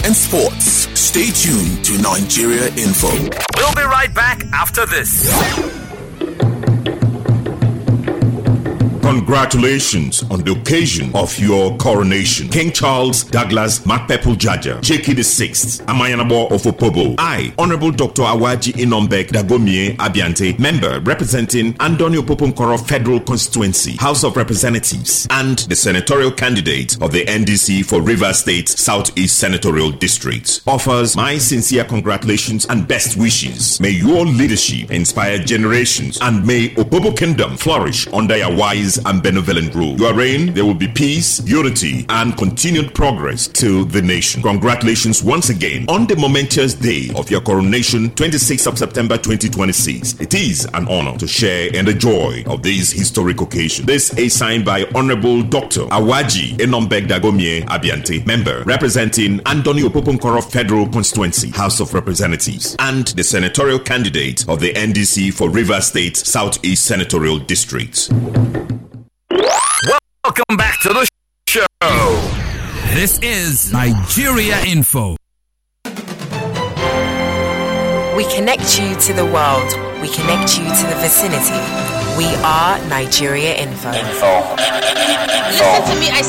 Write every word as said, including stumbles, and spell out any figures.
and sports. Stay tuned to Nigeria Info. We'll be right back after this. Congratulations on the occasion of your coronation. King Charles Douglas Makpepul Jaja, J K the sixth, Amayanabo of Opobo. I, Honorable Doctor Awaji Inombek Dagomie Abiante, member representing Andoni Opoponkoro Federal Constituency, House of Representatives, and the senatorial candidate of the N D C for Rivers State Southeast Senatorial District, offers my sincere congratulations and best wishes. May your leadership inspire generations, and may Opobo Kingdom flourish under your wise and benevolent rule. Your reign, there will be peace, unity, and continued progress to the nation. Congratulations once again on the momentous day of your coronation, twenty-sixth of September twenty twenty-six. It is an honor to share in the joy of this historic occasion. This is signed by Honorable Doctor Awaji Enombek Dagomie Abiante, member representing Andoni Opoponkoro Federal Constituency, House of Representatives, and the senatorial candidate of the N D C for Rivers State Southeast Senatorial District. Welcome back to the show. This is Nigeria Info. We connect you to the world. We connect you to the vicinity. We are Nigeria Info. Info. Listen to me. I